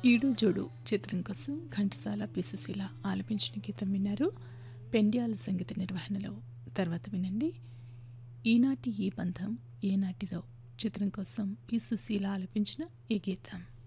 ఈడు జోడు చిత్రం కోసం ఘంటసాల పి సుశీల ఆలపించిన గీతం విన్నారు. పెండ్యాల సంగీత నిర్వహణలో. తర్వాత వినండి, ఈనాటి ఈ బంధం ఏనాటిదో చిత్రం కోసం పి సుశీల ఆలపించిన ఈ గీతం.